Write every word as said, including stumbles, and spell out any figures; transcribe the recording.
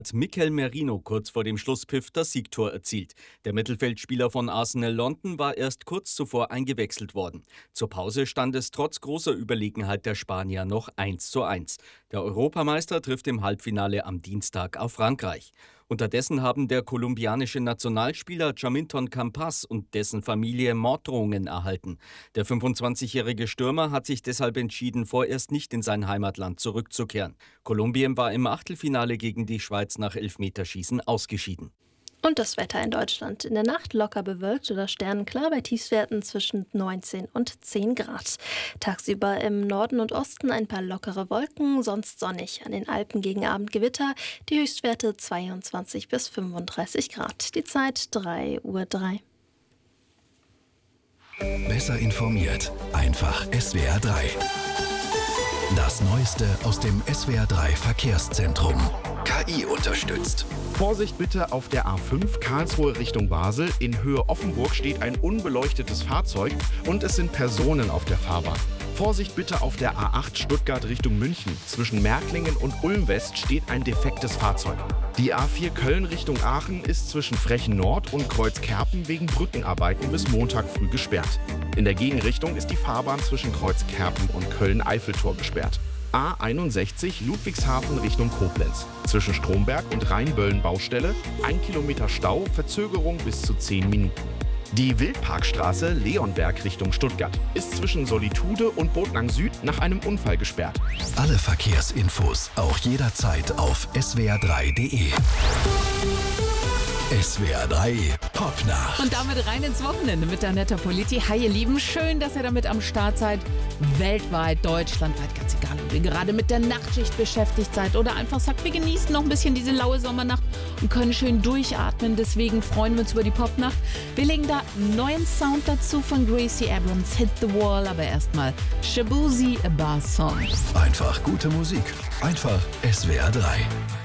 Mikel Merino kurz vor dem Schlusspfiff das Siegtor erzielt. Der Mittelfeldspieler von Arsenal London war erst kurz zuvor eingewechselt worden. Zur Pause stand es trotz großer Überlegenheit der Spanier noch eins zu eins. Der Europameister trifft im Halbfinale am Dienstag auf Frankreich. Unterdessen haben der kolumbianische Nationalspieler Jaminton Campas und dessen Familie Morddrohungen erhalten. Der fünfundzwanzigjährige Stürmer hat sich deshalb entschieden, vorerst nicht in sein Heimatland zurückzukehren. Kolumbien war im Achtelfinale gegen die Schweiz nach Elfmeterschießen ausgeschieden. Und das Wetter in Deutschland. In der Nacht locker bewölkt oder sternenklar bei Tiefstwerten zwischen neunzehn und zehn Grad. Tagsüber im Norden und Osten ein paar lockere Wolken, sonst sonnig. An den Alpen gegen Abend Gewitter. Die Höchstwerte zweiundzwanzig bis fünfunddreißig Grad. Die Zeit drei Uhr drei. Besser informiert. Einfach S W R drei. Das Neueste aus dem S W R drei Verkehrszentrum. K I unterstützt. Vorsicht bitte auf der A fünf Karlsruhe Richtung Basel. In Höhe Offenburg steht ein unbeleuchtetes Fahrzeug und es sind Personen auf der Fahrbahn. Vorsicht bitte auf der A acht Stuttgart Richtung München. Zwischen Märklingen und Ulm West steht ein defektes Fahrzeug. Die A vier Köln Richtung Aachen ist zwischen Frechen Nord und Kreuzkerpen wegen Brückenarbeiten bis Montag früh gesperrt. In der Gegenrichtung ist die Fahrbahn zwischen Kreuzkerpen und Köln-Eiffeltor gesperrt. A einundsechzig Ludwigshafen Richtung Koblenz. Zwischen Stromberg und Rheinböllen-Baustelle, ein Kilometer Stau, Verzögerung bis zu zehn Minuten. Die Wildparkstraße Leonberg Richtung Stuttgart ist zwischen Solitude und Botlang Süd nach einem Unfall gesperrt. Alle Verkehrsinfos auch jederzeit auf S W R drei punkt de. S W R drei Popnacht. Und damit rein ins Wochenende mit Annetta Politi. Hi ihr Lieben, schön, dass ihr damit am Start seid. Weltweit, deutschlandweit, ganz egal, ob ihr gerade mit der Nachtschicht beschäftigt seid oder einfach sagt, wir genießen noch ein bisschen diese laue Sommernacht und können schön durchatmen. Deswegen freuen wir uns über die Popnacht. Wir legen da neuen Sound dazu von Gracie Abrams, Hit the Wall, aber erstmal Shaboozey, A Bar Song. Einfach gute Musik. Einfach S W R drei.